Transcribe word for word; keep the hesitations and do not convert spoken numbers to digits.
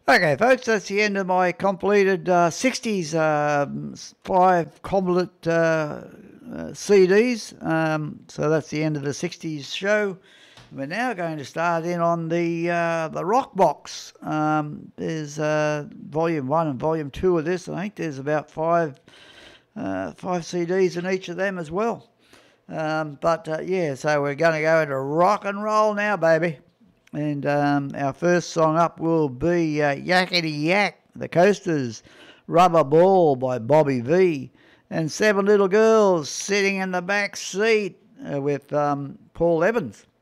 Okay, folks, that's the end of my completed uh, sixties um, five complete uh, uh, C Ds. Um, so that's the end of the sixties show. We're now going to start in on the uh, the rock box. Um, there's uh, volume one and volume two of this. I think there's about five uh, five C Ds in each of them as well. Um, but uh, yeah, so we're going to go into rock and roll now, baby. And um, our first song up will be uh, Yakety Yak, The Coasters, Rubber Ball by Bobby V, and Seven Little Girls Sitting in the Back Seat uh, with um, Paul Evans.